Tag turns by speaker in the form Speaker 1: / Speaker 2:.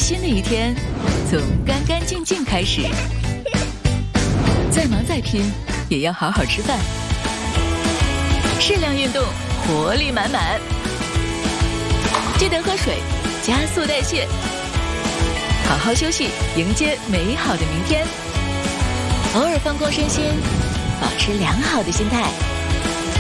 Speaker 1: 新的一天从干干净净开始。再忙再拼，也要好好吃饭。适量运动，活力满满。记得喝水，加速代谢。好好休息，迎接美好的明天。偶尔放空身心，保持良好的心态。